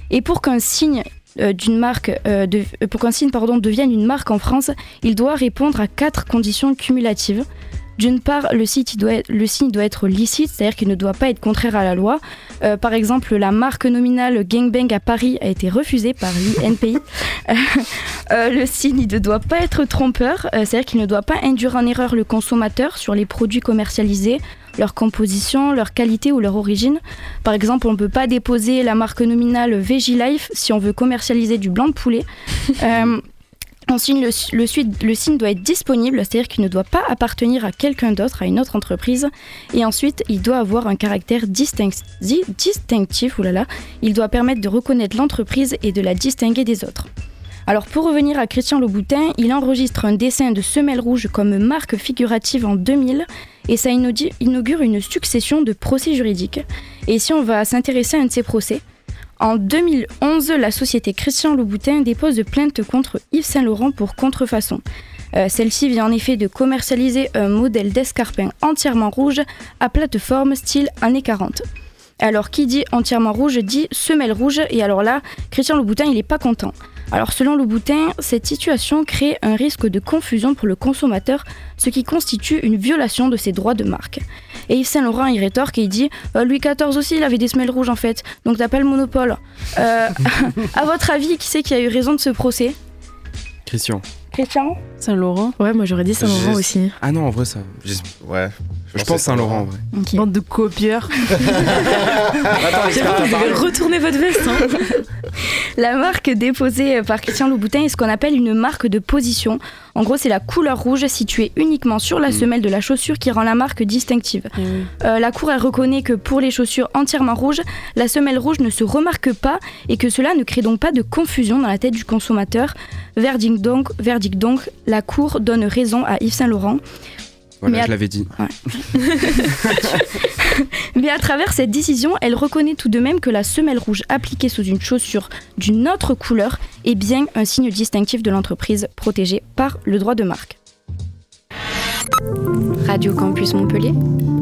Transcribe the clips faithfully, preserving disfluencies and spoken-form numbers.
Et pour qu'un signe euh, d'une marque, euh, de, pour qu'un signe pardon, devienne une marque en France, il doit répondre à quatre conditions cumulatives. D'une part, le, site, il doit être, le signe doit être licite, c'est-à-dire qu'il ne doit pas être contraire à la loi. Euh, par exemple, la marque nominale Gangbang à Paris a été refusée par l'I N P I. euh, euh, le signe il ne doit pas être trompeur, euh, c'est-à-dire qu'il ne doit pas induire en erreur le consommateur sur les produits commercialisés, leur composition, leur qualité ou leur origine. Par exemple, on ne peut pas déposer la marque nominale Vegilife si on veut commercialiser du blanc de poulet. Euh, Ensuite, le, le, le signe doit être disponible, c'est-à-dire qu'il ne doit pas appartenir à quelqu'un d'autre, à une autre entreprise. Et ensuite, il doit avoir un caractère distinct, distinctif. Oulala, il doit permettre de reconnaître l'entreprise et de la distinguer des autres. Alors, pour revenir à Christian Louboutin, il enregistre un dessin de semelle rouge comme marque figurative en deux mille et ça inaugure une succession de procès juridiques. Et ici, on va s'intéresser à un de ces procès. En deux mille onze, la société Christian Louboutin dépose plainte contre Yves Saint Laurent pour contrefaçon. Euh, celle-ci vient en effet de commercialiser un modèle d'escarpin entièrement rouge à plateforme style années quarante. Alors qui dit entièrement rouge dit semelle rouge et alors là, Christian Louboutin il n'est pas content. Alors selon Louboutin, cette situation crée un risque de confusion pour le consommateur, ce qui constitue une violation de ses droits de marque. Et Yves Saint Laurent il rétorque et il dit euh, Louis quatorze aussi il avait des semelles rouges en fait, donc t'as pas le monopole. Euh, à votre avis, qui c'est qui a eu raison de ce procès ? Christian. Christian ? Saint-Laurent ? Ouais, moi j'aurais dit Saint-Laurent J'ai... aussi. Ah non, en vrai, ça. J'ai... Ouais. Je, je pense Saint-Laurent, en vrai. Okay. Bande de copieurs. Attends, j'avoue, vous devez retourner votre veste. Hein. La marque déposée par Christian Louboutin est ce qu'on appelle une marque de position. En gros, c'est la couleur rouge située uniquement sur la semelle de la chaussure qui rend la marque distinctive. Mmh. Euh, la Cour elle reconnaît que pour les chaussures entièrement rouges, la semelle rouge ne se remarque pas et que cela ne crée donc pas de confusion dans la tête du consommateur. Verdict donc, verdict donc la Cour donne raison à Yves Saint Laurent. Voilà, à... je l'avais dit. Ouais. Mais à travers cette décision, elle reconnaît tout de même que la semelle rouge appliquée sous une chaussure d'une autre couleur est bien un signe distinctif de l'entreprise protégée par le droit de marque. Radio Campus Montpellier,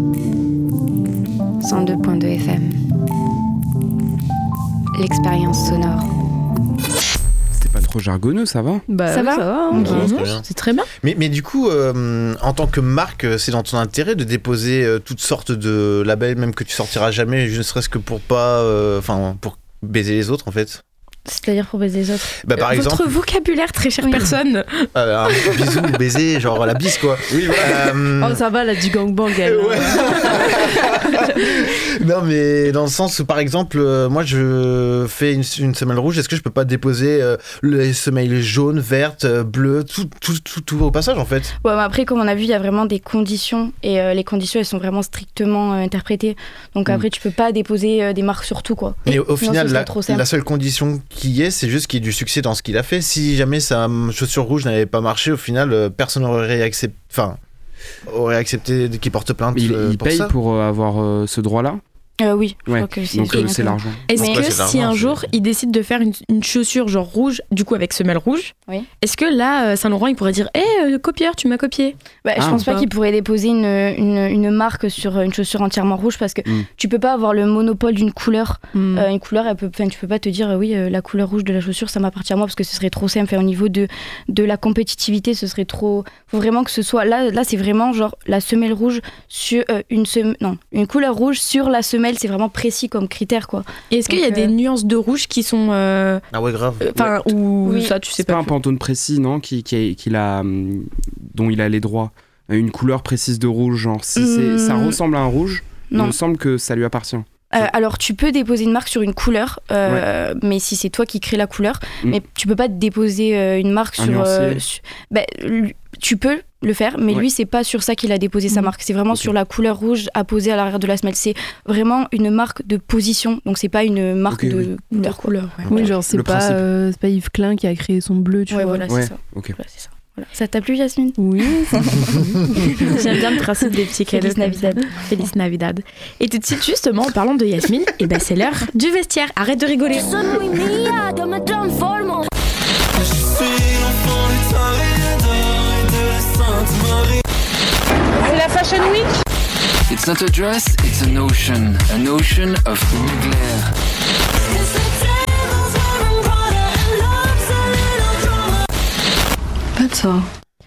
cent deux virgule deux F M. L'expérience sonore. Pas trop jargonneux, ça va ? Bah ça oui, va, ça va. Okay. Mmh. C'est, très c'est très bien. Mais, mais du coup, euh, en tant que marque, c'est dans ton intérêt de déposer euh, toutes sortes de labels, même que tu sortiras jamais, ne serait-ce que pour pas, enfin, euh, pour baiser les autres, en fait. C'est-à-dire pour baiser les autres. Bah, par Votre exemple, vocabulaire, très chère oui. personne. Euh, un bisou, baiser, genre la bise, quoi. Oui, voilà. Euh... Oh, ça va, là, du gangbang, elle. Ouais. Non, mais dans le sens où, par exemple, euh, moi, je fais une, une semelle rouge, est-ce que je peux pas déposer euh, les semelles jaunes, vertes, euh, bleues, tout, tout, tout, tout au passage, en fait ? Ouais, mais après, comme on a vu, il y a vraiment des conditions, et euh, les conditions, elles sont vraiment strictement euh, interprétées. Donc mmh. après, tu peux pas déposer euh, des marques sur tout, quoi. Mais au Sinon, final, la, la seule condition qu'il y ait, c'est juste qu'il y ait du succès dans ce qu'il a fait. Si jamais sa chaussure rouge n'avait pas marché, au final, euh, personne n'aurait accepté, enfin, aurait accepté qu'il porte plainte. Mais il, euh, il pour paye ça. pour euh, avoir euh, ce droit-là ? Euh, oui, je ouais. crois que c'est, donc euh, c'est l'argent. Est-ce donc, que ouais, si un jour il décide de faire une, une chaussure genre rouge, du coup avec semelle rouge, oui. est-ce que là Saint-Laurent il pourrait dire hé hey, euh, copieur tu m'as copié ? Bah, ah, je pense pas, pas qu'il pourrait déposer une, une, une marque sur une chaussure entièrement rouge parce que mm. tu peux pas avoir le monopole d'une couleur. Mm. Euh, une couleur, elle peut, tu peux pas te dire oui euh, la couleur rouge de la chaussure ça m'appartient à moi parce que ce serait trop simple. Au niveau de, de la compétitivité, ce serait trop. Faut vraiment que ce soit là. Là c'est vraiment genre la semelle rouge sur euh, une sem... non une couleur rouge sur la semelle, c'est vraiment précis comme critère quoi. Et est-ce donc, qu'il y a euh... des nuances de rouge qui sont euh... ah ouais grave enfin ouais. ou oui. ça tu sais c'est pas, pas un Pantone précis non qui qui a, qui a dont il a les droits, une couleur précise de rouge genre si mmh. c'est, ça ressemble à un rouge, non. Il me semble que ça lui appartient. Euh, alors tu peux déposer une marque sur une couleur, euh, ouais. mais si c'est toi qui crée la couleur, mmh. mais tu peux pas déposer euh, une marque un sur, euh, sur bah, tu peux le faire, mais ouais. lui c'est pas sur ça qu'il a déposé mmh. sa marque, c'est vraiment okay. sur la couleur rouge apposée à l'arrière de la semelle, c'est vraiment une marque de position, donc c'est pas une marque okay, de oui. couleur. couleur ouais. Oui, genre c'est pas, euh, c'est pas Yves Klein qui a créé son bleu, tu ouais, vois. Voilà, ouais. c'est ça. Okay. Voilà, c'est ça. Voilà. Ça t'a plu, Yasmine ? Oui. J'aime bien le principe des petits cadeaux. Feliz Navidad. Feliz Navidad. Et tout de suite, justement, en parlant de Yasmine, et ben c'est l'heure du vestiaire. Arrête de rigoler. C'est la Fashion Week. It's not a dress, it's an ocean. An ocean of mugler. toi.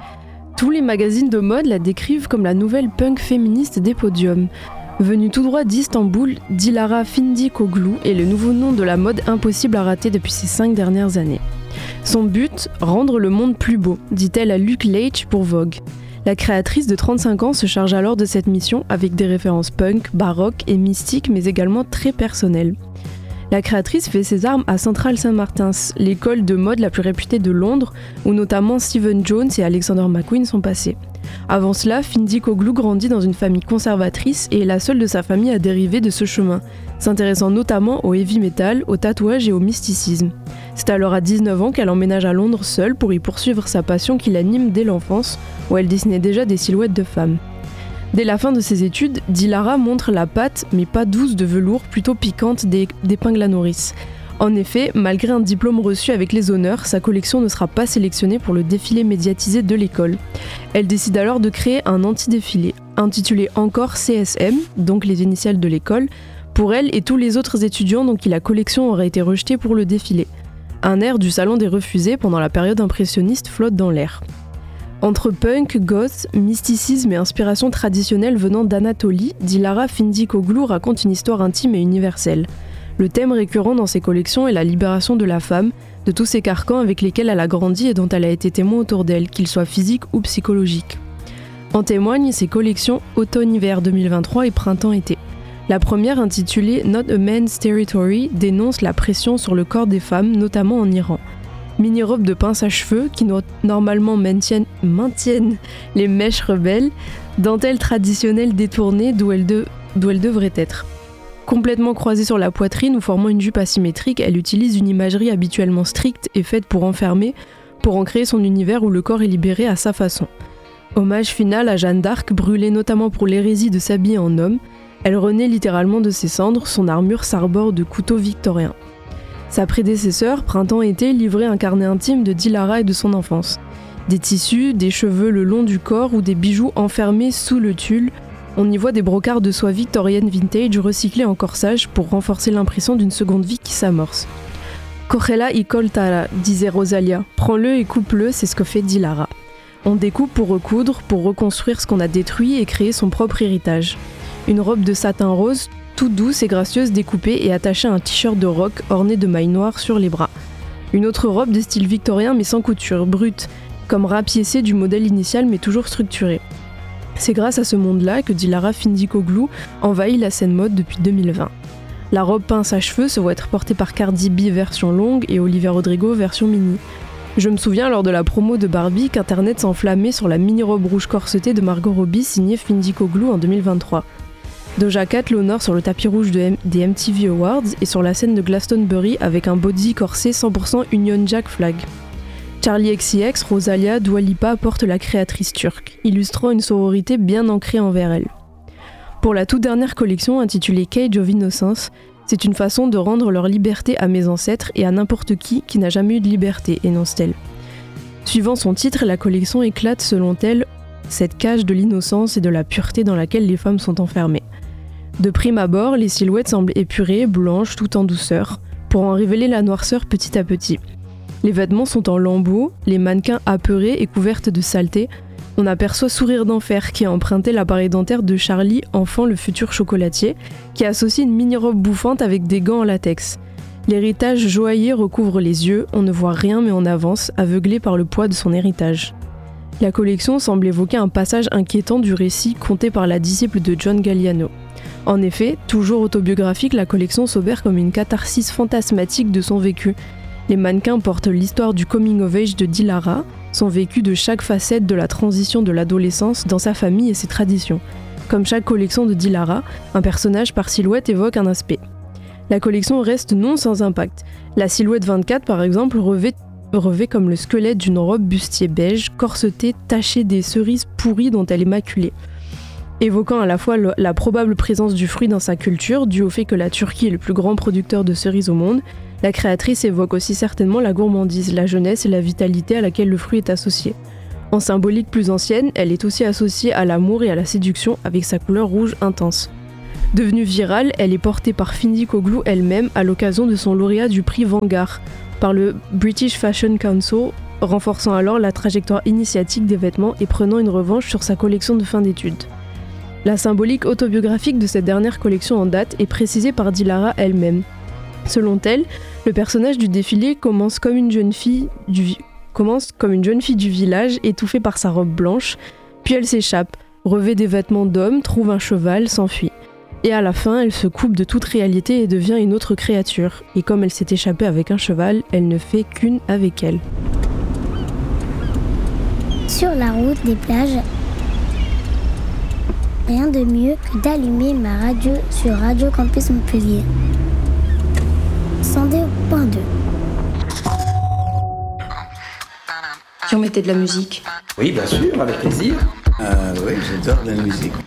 Tous les magazines de mode la décrivent comme la nouvelle punk féministe des podiums. Venue tout droit d'Istanbul, Dilara Findikoglu est le nouveau nom de la mode impossible à rater depuis ces cinq dernières années. Son but, rendre le monde plus beau, dit-elle à Luke Leitch pour Vogue. La créatrice de trente-cinq ans se charge alors de cette mission avec des références punk, baroques et mystiques, mais également très personnelles. La créatrice fait ses armes à Central Saint Martins, l'école de mode la plus réputée de Londres, où notamment Stephen Jones et Alexander McQueen sont passés. Avant cela, Findikoglu grandit dans une famille conservatrice et est la seule de sa famille à dériver de ce chemin, s'intéressant notamment au heavy metal, au tatouage et au mysticisme. C'est alors à dix-neuf ans qu'elle emménage à Londres seule pour y poursuivre sa passion qui l'anime dès l'enfance, où elle dessinait déjà des silhouettes de femmes. Dès la fin de ses études, Dilara montre la patte, mais pas douce de velours, plutôt piquante d'épingles à nourrice. En effet, malgré un diplôme reçu avec les honneurs, sa collection ne sera pas sélectionnée pour le défilé médiatisé de l'école. Elle décide alors de créer un anti-défilé, intitulé encore C S M, donc les initiales de l'école, pour elle et tous les autres étudiants dont qui la collection aurait été rejetée pour le défilé. Un air du salon des refusés pendant la période impressionniste flotte dans l'air. Entre punk, goth, mysticisme et inspiration traditionnelle venant d'Anatolie, Dilara Findikoglu raconte une histoire intime et universelle. Le thème récurrent dans ses collections est la libération de la femme, de tous ces carcans avec lesquels elle a grandi et dont elle a été témoin autour d'elle, qu'ils soient physiques ou psychologiques. En témoignent ses collections automne-hiver deux mille vingt-trois et printemps-été. La première, intitulée Not a Man's Territory, dénonce la pression sur le corps des femmes, notamment en Iran. Mini-robes de pince à cheveux qui no- normalement maintiennent, maintiennent les mèches rebelles, dentelles traditionnelles détournées d'où elles, de- d'où elles devraient être. Complètement croisée sur la poitrine ou formant une jupe asymétrique, elle utilise une imagerie habituellement stricte et faite pour enfermer, pour en créer son univers où le corps est libéré à sa façon. Hommage final à Jeanne d'Arc, brûlée notamment pour l'hérésie de s'habiller en homme, elle renaît littéralement de ses cendres, son armure s'arbore de couteaux victoriens. Sa prédécesseur, Printemps-été, livrait un carnet intime de Dilara et de son enfance. Des tissus, des cheveux le long du corps ou des bijoux enfermés sous le tulle. On y voit des brocarts de soie victorienne vintage recyclés en corsage pour renforcer l'impression d'une seconde vie qui s'amorce. Cógela y córtala, disait Rosalia. Prends-le et coupe-le, c'est ce que fait Dilara. On découpe pour recoudre, pour reconstruire ce qu'on a détruit et créer son propre héritage. Une robe de satin rose, toute douce et gracieuse découpée et attachée à un t-shirt de rock orné de mailles noires sur les bras. Une autre robe de style victorien mais sans couture, brute, comme rapiécée du modèle initial mais toujours structurée. C'est grâce à ce monde-là que Dilara Findikoglu envahit la scène mode depuis deux mille vingt. La robe pince à cheveux se voit être portée par Cardi B version longue et Olivia Rodrigo version mini. Je me souviens lors de la promo de Barbie qu'Internet s'enflammait sur la mini-robe rouge corsetée de Margot Robbie signée Findikoglu en deux mille vingt-trois. Doja Cat l'honore sur le tapis rouge de M- des M T V Awards et sur la scène de Glastonbury avec un body corsé cent pour cent Union Jack flag. Charli X C X, Rosalia, Dua Lipa portent la créatrice turque, illustrant une sororité bien ancrée envers elle. Pour la toute dernière collection intitulée Cage of Innocence, c'est une façon de rendre leur liberté à mes ancêtres et à n'importe qui qui n'a jamais eu de liberté, énonce-t-elle. Suivant son titre, la collection éclate selon elle cette cage de l'innocence et de la pureté dans laquelle les femmes sont enfermées. De prime abord, les silhouettes semblent épurées, blanches, tout en douceur, pour en révéler la noirceur petit à petit. Les vêtements sont en lambeaux, les mannequins apeurés et couvertes de saleté. On aperçoit Sourire d'enfer qui a emprunté l'appareil dentaire de Charlie, enfant le futur chocolatier, qui associe une mini-robe bouffante avec des gants en latex. L'héritage joaillier recouvre les yeux, on ne voit rien mais on avance, aveuglé par le poids de son héritage. La collection semble évoquer un passage inquiétant du récit conté par la disciple de John Galliano. En effet, toujours autobiographique, la collection s'opère comme une catharsis fantasmatique de son vécu. Les mannequins portent l'histoire du coming of age de Dilara, son vécu de chaque facette de la transition de l'adolescence dans sa famille et ses traditions. Comme chaque collection de Dilara, un personnage par silhouette évoque un aspect. La collection reste non sans impact. La silhouette vingt-quatre, par exemple, revêt, revêt comme le squelette d'une robe bustier beige, corsetée, tachée des cerises pourries dont elle est maculée. Évoquant à la fois le, la probable présence du fruit dans sa culture, dû au fait que la Turquie est le plus grand producteur de cerises au monde, la créatrice évoque aussi certainement la gourmandise, la jeunesse et la vitalité à laquelle le fruit est associé. En symbolique plus ancienne, elle est aussi associée à l'amour et à la séduction avec sa couleur rouge intense. Devenue virale, elle est portée par Findikoglu elle-même à l'occasion de son lauréat du prix Vanguard par le British Fashion Council renforçant alors la trajectoire initiatique des vêtements et prenant une revanche sur sa collection de fin d'études. La symbolique autobiographique de cette dernière collection en date est précisée par Dilara elle-même. Selon elle, le personnage du défilé commence comme une jeune fille du, vi- commence comme une jeune fille du village, étouffée par sa robe blanche, puis elle s'échappe, revêt des vêtements d'homme, trouve un cheval, s'enfuit. Et à la fin, elle se coupe de toute réalité et devient une autre créature. Et comme elle s'est échappée avec un cheval, elle ne fait qu'une avec elle. Sur la route des plages, rien de mieux que d'allumer ma radio sur Radio Campus Montpellier. cent deux point deux. Si on mettait de la musique. Oui, bien sûr, avec plaisir. Euh, oui, j'adore la musique.